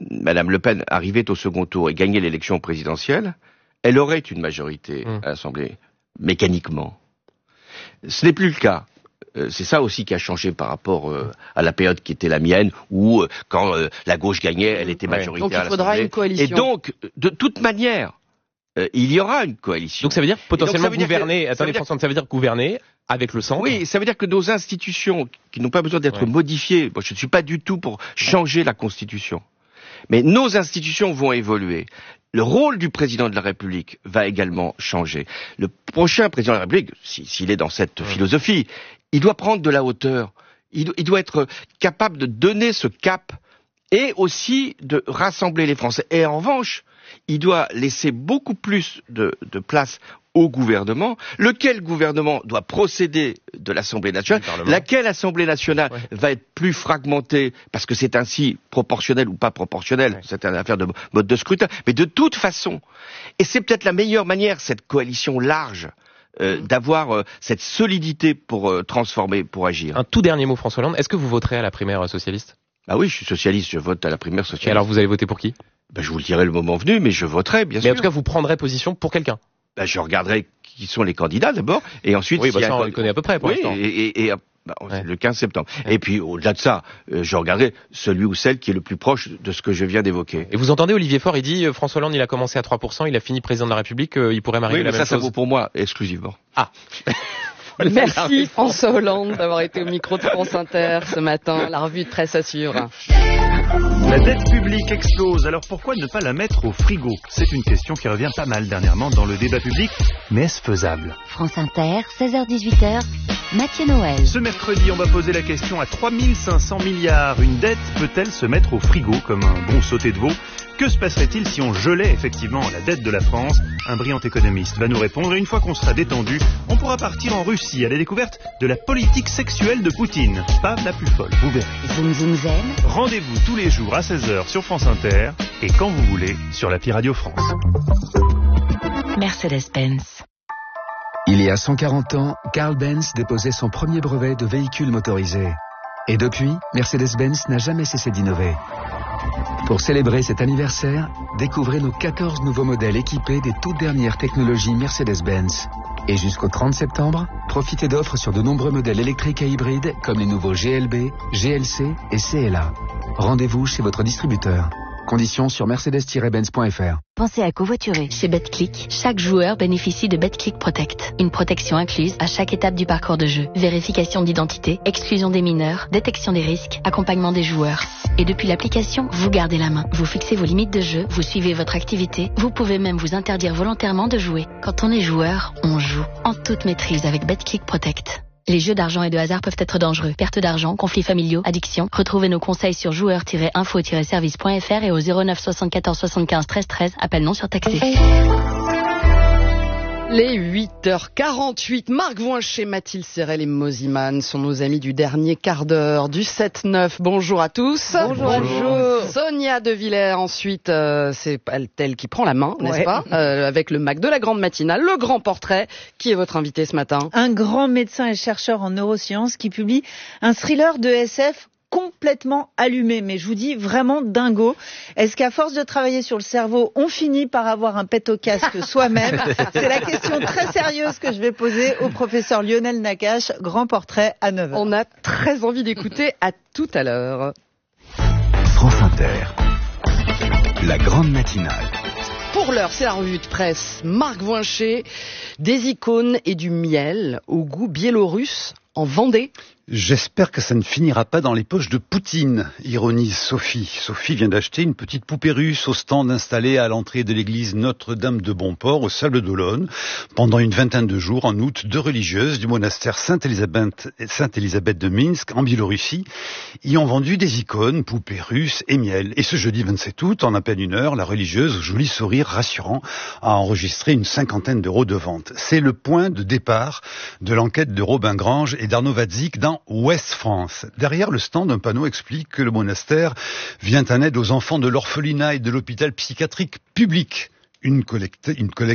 Madame Le Pen arrivait au second tour et gagnait l'élection présidentielle, elle aurait une majorité à l'Assemblée, mécaniquement. Ce n'est plus le cas. C'est ça aussi qui a changé par rapport à la période qui était la mienne, où quand la gauche gagnait, elle était majoritaire à l'Assemblée. Donc il faudra une coalition. Et donc, de toute manière, il y aura une coalition. Donc ça veut dire potentiellement donc, ça veut gouverner. dire Attendez, François, ça veut dire gouverner avec le centre. Oui, ça veut dire que nos institutions, qui n'ont pas besoin d'être modifiées, moi je ne suis pas du tout pour changer la Constitution, mais nos institutions vont évoluer. Le rôle du président de la République va également changer. Le prochain président de la République, s'il est dans cette philosophie, il doit prendre de la hauteur. Il doit être capable de donner ce cap et aussi de rassembler les Français. Et en revanche, il doit laisser beaucoup plus de place au gouvernement, lequel gouvernement doit procéder de l'Assemblée nationale, laquelle Assemblée nationale va être plus fragmentée, parce que c'est ainsi proportionnel ou pas proportionnel, c'est une affaire de mode de scrutin, mais de toute façon, et c'est peut-être la meilleure manière, cette coalition large, d'avoir cette solidité pour transformer, pour agir. Un tout dernier mot, François Hollande, est-ce que vous voterez à la primaire socialiste ? Ah oui, je suis socialiste, je vote à la primaire socialiste. Et alors vous allez voter pour qui ? Je vous le dirai le moment venu, mais je voterai, bien sûr. Mais en tout cas, vous prendrez position pour quelqu'un. Je regarderai qui sont les candidats d'abord, et ensuite... Oui, ça on le connaît à peu près pour l'instant. C'est le 15 septembre. Et puis au-delà de ça, je regarderai celui ou celle qui est le plus proche de ce que je viens d'évoquer. Et vous entendez Olivier Faure, il dit François Hollande il a commencé à 3%, il a fini président de la République, il pourrait m'arriver la même chose. Ça vaut pour moi exclusivement. Ah. Merci François Hollande d'avoir été au micro de France Inter ce matin. La revue de presse assure. La dette publique explose, alors pourquoi ne pas la mettre au frigo ? C'est une question qui revient pas mal dernièrement dans le débat public, mais est-ce faisable ? France Inter, 16h-18h, Mathieu Noël. Ce mercredi, on va poser la question à 3500 milliards. Une dette peut-elle se mettre au frigo comme un bon sauté de veau ? Que se passerait-il si on gelait effectivement la dette de la France ? Un brillant économiste va nous répondre et une fois qu'on sera détendu, on pourra partir en Russie à la découverte de la politique sexuelle de Poutine. Pas la plus folle, vous verrez. Zoom Zoom Zen. Rendez-vous tous les jours à 16h sur France Inter et quand vous voulez sur l'appli Radio France. Mercedes-Benz. Il y a 140 ans, Carl Benz déposait son premier brevet de véhicule motorisé. Et depuis, Mercedes-Benz n'a jamais cessé d'innover. Pour célébrer cet anniversaire, découvrez nos 14 nouveaux modèles équipés des toutes dernières technologies Mercedes-Benz. Et jusqu'au 30 septembre, profitez d'offres sur de nombreux modèles électriques et hybrides comme les nouveaux GLB, GLC et CLA. Rendez-vous chez votre distributeur. Conditions sur mercedes-benz.fr. Pensez à covoiturer. Chez BetClick, chaque joueur bénéficie de BetClick Protect. Une protection incluse à chaque étape du parcours de jeu. Vérification d'identité, exclusion des mineurs, détection des risques, accompagnement des joueurs. Et depuis l'application, vous gardez la main. Vous fixez vos limites de jeu, vous suivez votre activité, vous pouvez même vous interdire volontairement de jouer. Quand on est joueur, on joue. En toute maîtrise avec BetClick Protect. Les jeux d'argent et de hasard peuvent être dangereux. Perte d'argent, conflits familiaux, addiction. Retrouvez nos conseils sur joueurs-info-service.fr et au 09 74 75 13 13. Appel non surtaxé. Les 8h48, Marc Voincher, Mathilde Serrel et Moziman sont nos amis du dernier quart d'heure du 7-9. Bonjour à tous. Bonjour. Sonia De Villers, ensuite, c'est elle qui prend la main, n'est-ce pas avec le Mac de la grande matinale, le grand portrait. Qui est votre invité ce matin ? Un grand médecin et chercheur en neurosciences qui publie un thriller de SF complètement allumé, mais je vous dis vraiment dingo. Est-ce qu'à force de travailler sur le cerveau, on finit par avoir un pet au casque soi-même ? C'est la question très sérieuse que je vais poser au professeur Lionel Nakache. Grand portrait à 9h. On a très envie d'écouter. À tout à l'heure. France Inter, la grande matinale. Pour l'heure, c'est la revue de presse. Marc Voincher, des icônes et du miel au goût biélorusse en Vendée. J'espère que ça ne finira pas dans les poches de Poutine, ironise Sophie. Sophie vient d'acheter une petite poupée russe au stand installé à l'entrée de l'église Notre-Dame de Bonport, au Sables d'Olonne. Pendant une vingtaine de jours, en août, 2 religieuses du monastère Sainte-Élisabeth de Minsk, en Biélorussie, y ont vendu des icônes, poupées russes et miel. Et ce jeudi 27 août, en à peine une heure, la religieuse, au joli sourire rassurant, a enregistré une 50aine d'euros de vente. C'est le point de départ de l'enquête de Robin Grange et d'Arnaud Wadzik dans Ouest France. Derrière le stand, un panneau explique que le monastère vient en aide aux enfants de l'orphelinat et de l'hôpital psychiatrique public. Une collecte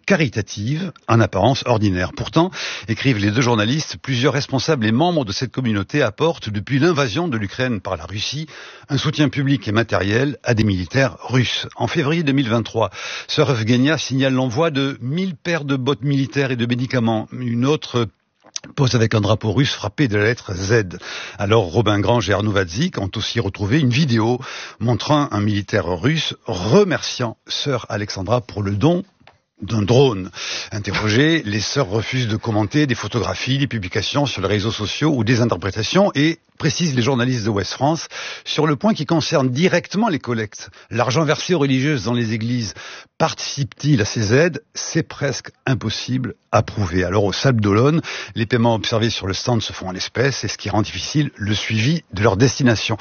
caritative, en apparence ordinaire. Pourtant, écrivent les deux journalistes, plusieurs responsables et membres de cette communauté apportent, depuis l'invasion de l'Ukraine par la Russie, un soutien public et matériel à des militaires russes. En février 2023, Sœur Evgenia signale l'envoi de 1000 paires de bottes militaires et de médicaments. Une autre pose avec un drapeau russe frappé de la lettre Z. Alors Robin Grange et Arnaud Vadzik ont aussi retrouvé une vidéo montrant un militaire russe remerciant Sœur Alexandra pour le don d'un drone. Interrogées, les sœurs refusent de commenter des photographies, des publications sur les réseaux sociaux ou des interprétations et précisent les journalistes de Ouest France sur le point qui concerne directement les collectes. L'argent versé aux religieuses dans les églises participe-t-il à ces aides? C'est presque impossible à prouver. Alors au Sables d'Olonne, les paiements observés sur le stand se font en espèces et ce qui rend difficile le suivi de leur destination.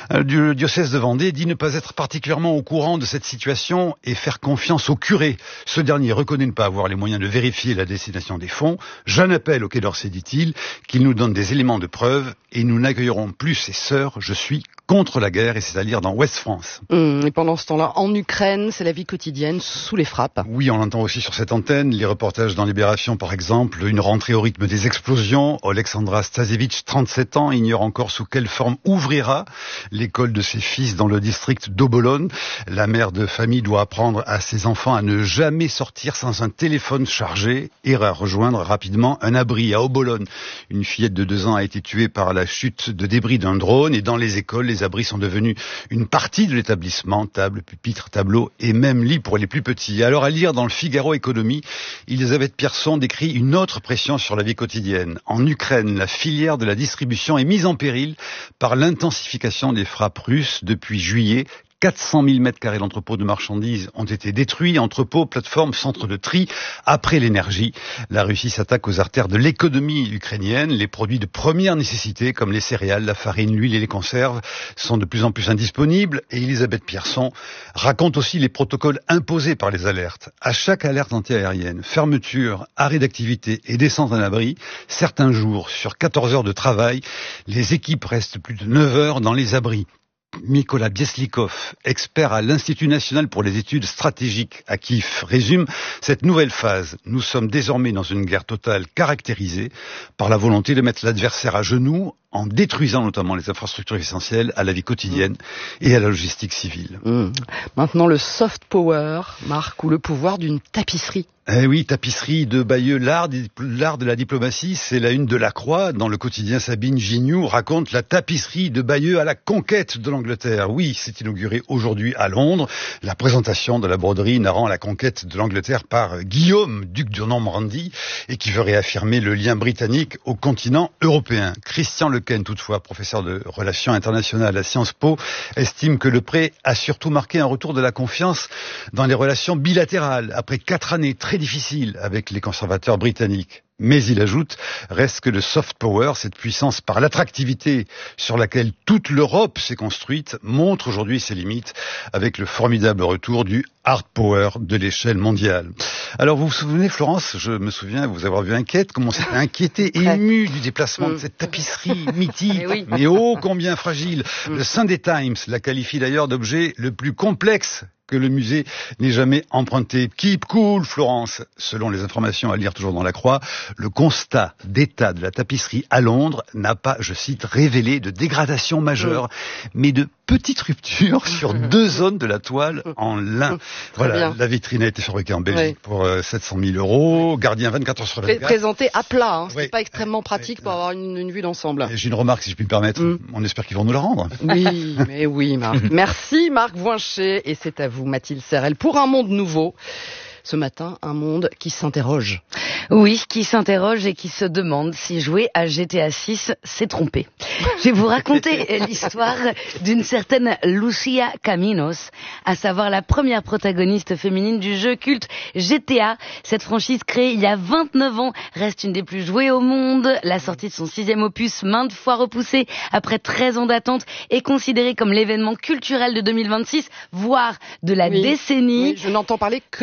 Le diocèse de Vendée dit ne pas être particulièrement au courant de cette situation et faire confiance au curé. Ce dernier reconnaît ne pas avoir les moyens de vérifier la destination des fonds. J'en appelle au Quai d'Orsay, dit-il, qu'il nous donne des éléments de preuve et nous n'accueillerons plus ces sœurs. Je suis contre la guerre et c'est à lire dans Ouest France. Et pendant ce temps-là, en Ukraine, c'est la vie quotidienne sous les frappes. Oui, on l'entend aussi sur cette antenne. Les reportages dans Libération, par exemple, une rentrée au rythme des explosions. Alexandra Stasevich, 37 ans, ignore encore sous quelle forme ouvrira l'école de ses fils dans le district d'Obolon. La mère de famille doit apprendre à ses enfants à ne jamais sortir sans un téléphone chargé et à rejoindre rapidement un abri à Obolon. Une fillette de 2 ans a été tuée par la chute de débris d'un drone et dans les écoles, les abris sont devenus une partie de l'établissement, table, pupitre, tableau et même lit pour les plus petits. Alors à lire dans le Figaro Économie, Elisabeth Pierson décrit une autre pression sur la vie quotidienne. En Ukraine, la filière de la distribution est mise en péril par l'intensification des frappes russes depuis juillet. 400 000 mètres carrés d'entrepôts de marchandises ont été détruits, entrepôts, plateformes, centres de tri. Après l'énergie, la Russie s'attaque aux artères de l'économie ukrainienne. Les produits de première nécessité, comme les céréales, la farine, l'huile et les conserves, sont de plus en plus indisponibles. Et Elisabeth Pierson raconte aussi les protocoles imposés par les alertes. À chaque alerte antiaérienne, fermeture, arrêt d'activité et descente en abri, certains jours, sur 14 heures de travail, les équipes restent plus de 9 heures dans les abris. Mikola Bieslikov, expert à l'Institut national pour les études stratégiques à Kiev, résume cette nouvelle phase. Nous sommes désormais dans une guerre totale caractérisée par la volonté de mettre l'adversaire à genoux en détruisant notamment les infrastructures essentielles à la vie quotidienne et à la logistique civile. Maintenant le soft power, Marc, ou le pouvoir d'une tapisserie. Eh oui, tapisserie de Bayeux, l'art de la diplomatie, c'est la une de la Croix. Dans le quotidien, Sabine Gignoux raconte la tapisserie de Bayeux à la conquête de l'Angleterre. Oui, c'est inauguré aujourd'hui à Londres. La présentation de la broderie narrant la conquête de l'Angleterre par Guillaume, duc de Normandie, et qui veut réaffirmer le lien britannique au continent européen. Christian Lequen, toutefois, professeur de relations internationales à Sciences Po, estime que le prêt a surtout marqué un retour de la confiance dans les relations bilatérales, après 4 années très difficile avec les conservateurs britanniques. Mais il ajoute, reste que le soft power, cette puissance par l'attractivité sur laquelle toute l'Europe s'est construite, montre aujourd'hui ses limites avec le formidable retour du hard power de l'échelle mondiale. Alors vous vous souvenez, Florence, je me souviens vous avoir vu inquiète, comment c'était inquiété, ému du déplacement de cette tapisserie mythique, mais ô combien fragile. Le Sunday Times la qualifie d'ailleurs d'objet le plus complexe que le musée n'ait jamais emprunté. Keep cool, Florence. Selon les informations à lire toujours dans la Croix, le constat d'état de la tapisserie à Londres n'a pas, je cite, révélé de dégradation majeure, mais de petites ruptures sur 2 zones de la toile en lin. Voilà, la vitrine a été fabriquée en Belgique pour 700 000 €, gardien 24 heures sur 24. Présenté à plat, c'est pas extrêmement pratique pour avoir une vue d'ensemble. J'ai une remarque, si je puis me permettre. On espère qu'ils vont nous la rendre. Oui, mais oui, Marc. Merci, Marc Voincher, et c'est à vous, Mathilde Serrel, pour un monde nouveau. Ce matin, un monde qui s'interroge. Oui, qui s'interroge et qui se demande si jouer à GTA 6, c'est tromper. Je vais vous raconter l'histoire d'une certaine Lucia Caminos, à savoir la première protagoniste féminine du jeu culte GTA. Cette franchise créée il y a 29 ans reste une des plus jouées au monde. La sortie de son 6e opus, maintes fois repoussée après 13 ans d'attente, est considérée comme l'événement culturel de 2026, voire de la décennie. Oui, je n'entends parler que de ça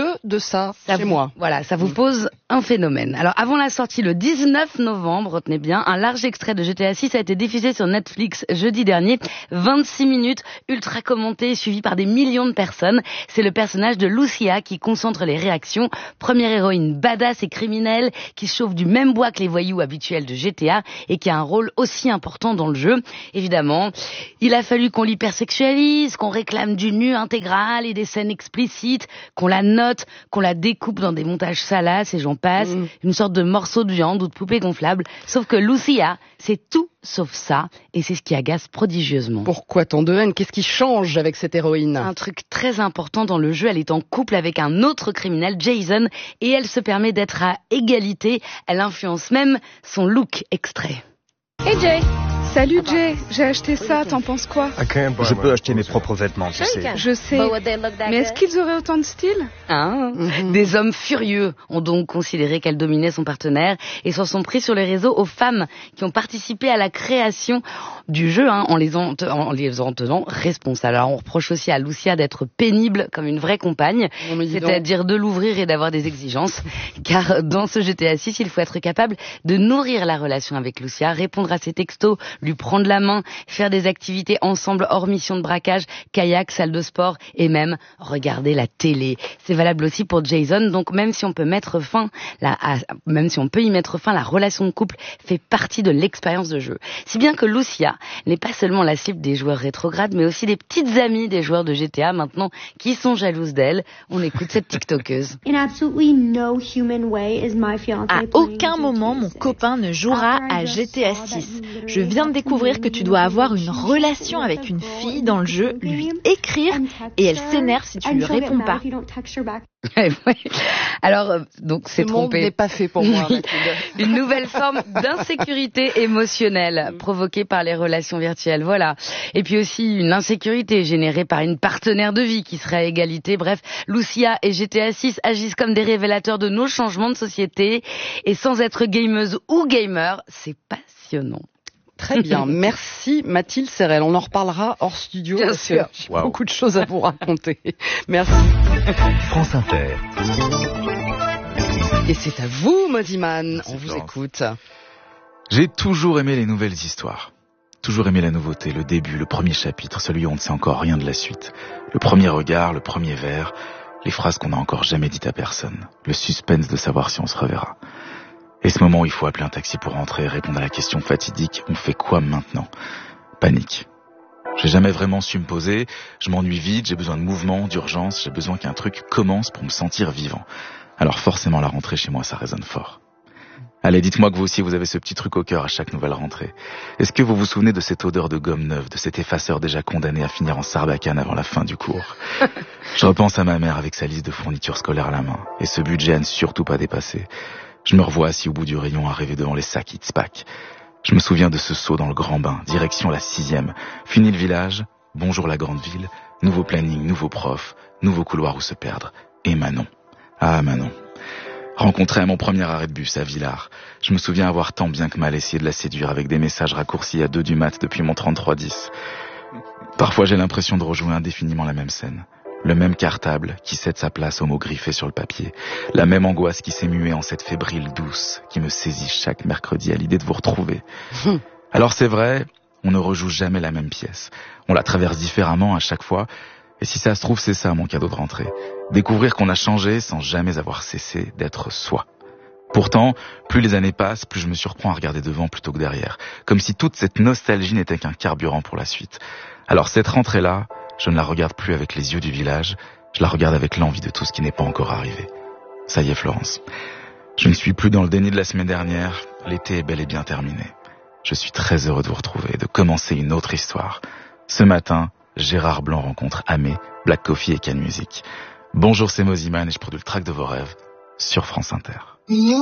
ça chez moi. Voilà, ça vous pose un phénomène. Alors, avant la sortie le 19 novembre, retenez bien, un large extrait de GTA 6 a été diffusé sur Netflix jeudi dernier. 26 minutes, ultra commenté, suivi par des millions de personnes. C'est le personnage de Lucia qui concentre les réactions. Première héroïne badass et criminelle qui se chauffe du même bois que les voyous habituels de GTA et qui a un rôle aussi important dans le jeu. Évidemment, il a fallu qu'on l'hypersexualise, qu'on réclame du nu intégral et des scènes explicites, qu'on la note, qu'on la découpe dans des montages salaces et j'en passe, une sorte de morceau de viande ou de poupée gonflable. Sauf que Lucia, c'est tout sauf ça, et c'est ce qui agace prodigieusement. Pourquoi tant de haine? Qu'est-ce qui change avec cette héroïne? Un truc très important dans le jeu, elle est en couple avec un autre criminel, Jason, et elle se permet d'être à égalité. Elle influence même son look. Extrait. Hey Jay! Salut Jay, j'ai acheté ça, t'en penses quoi? Je peux acheter mes propres vêtements, tu sais. Je sais, mais est-ce qu'ils auraient autant de style? Des hommes furieux ont donc considéré qu'elle dominait son partenaire et s'en sont pris sur les réseaux aux femmes qui ont participé à la création du jeu en les en tenant responsables. Alors on reproche aussi à Lucia d'être pénible comme une vraie compagne, c'est-à-dire de l'ouvrir et d'avoir des exigences, car dans ce GTA 6, il faut être capable de nourrir la relation avec Lucia, répondre à ses textos, lui prendre la main, faire des activités ensemble hors mission de braquage, kayak, salle de sport et même regarder la télé. C'est valable aussi pour Jason, donc même si on peut y mettre fin, la relation de couple fait partie de l'expérience de jeu. Si bien que Lucia n'est pas seulement la cible des joueurs rétrogrades, mais aussi des petites amies des joueurs de GTA maintenant qui sont jalouses d'elle. On écoute cette TikTokeuse. À aucun moment mon copain ne jouera à GTA 6. Je viens de découvrir que tu dois avoir une relation avec une fille dans le jeu, lui écrire, et elle s'énerve si tu lui réponds pas. Alors, donc c'est trompé. Le monde n'est pas fait pour moi. Une nouvelle forme d'insécurité émotionnelle provoquée par les relations virtuelles, voilà. Et puis aussi une insécurité générée par une partenaire de vie qui serait à égalité. Bref, Lucia et GTA 6 agissent comme des révélateurs de nos changements de société. Et sans être gameuse ou gamer, c'est passionnant. Très bien, merci Mathilde Serrel. On en reparlera hors studio. Bien sûr. J'ai beaucoup de choses à vous raconter. Merci. France Inter. Et c'est à vous, Mosiman. On vous écoute. J'ai toujours aimé les nouvelles histoires. Toujours aimé la nouveauté, le début, le premier chapitre, celui où on ne sait encore rien de la suite. Le premier regard, le premier vers, les phrases qu'on n'a encore jamais dites à personne. Le suspense de savoir si on se reverra. Et ce moment où il faut appeler un taxi pour rentrer et répondre à la question fatidique, on fait quoi maintenant? Panique. J'ai jamais vraiment su me poser, je m'ennuie vite, j'ai besoin de mouvement, d'urgence, j'ai besoin qu'un truc commence pour me sentir vivant. Alors forcément la rentrée chez moi ça résonne fort. Allez, dites-moi que vous aussi vous avez ce petit truc au cœur à chaque nouvelle rentrée. Est-ce que vous vous souvenez de cette odeur de gomme neuve, de cet effaceur déjà condamné à finir en sarbacane avant la fin du cours? Je repense à ma mère avec sa liste de fournitures scolaires à la main, et ce budget à ne surtout pas dépasser. Je me revois assis au bout du rayon à rêver devant les sacs It's-Pack. Je me souviens de ce saut dans le grand bain, direction la 6e. Fini le village, bonjour la grande ville, nouveau planning, nouveau prof, nouveau couloir où se perdre. Et Manon. Ah Manon. Rencontré à mon premier arrêt de bus à Villars. Je me souviens avoir tant bien que mal essayé de la séduire avec des messages raccourcis à 2 du mat depuis mon 3310. Parfois j'ai l'impression de rejouer indéfiniment la même scène. Le même cartable qui cède sa place aux mots griffés sur le papier. La même angoisse qui s'est muée en cette fébrile douce qui me saisit chaque mercredi à l'idée de vous retrouver. Alors c'est vrai, on ne rejoue jamais la même pièce. On la traverse différemment à chaque fois. Et si ça se trouve, c'est ça mon cadeau de rentrée. Découvrir qu'on a changé sans jamais avoir cessé d'être soi. Pourtant, plus les années passent, plus je me surprends à regarder devant plutôt que derrière. Comme si toute cette nostalgie n'était qu'un carburant pour la suite. Alors cette rentrée-là, je ne la regarde plus avec les yeux du village, je la regarde avec l'envie de tout ce qui n'est pas encore arrivé. Ça y est Florence, je ne suis plus dans le déni de la semaine dernière, l'été est bel et bien terminé. Je suis très heureux de vous retrouver, de commencer une autre histoire. Ce matin, Gérard Blanc rencontre Amé, Black Coffee et Can Music. Bonjour, c'est Mosiman et je produis le track de vos rêves sur France Inter.